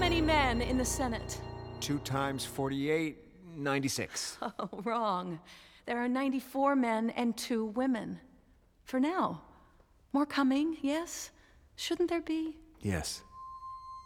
many men in the Senate? 2 times 48, 96. Oh, wrong. There are 94 men and 2 women. For now. More coming, yes? Shouldn't there be? Yes.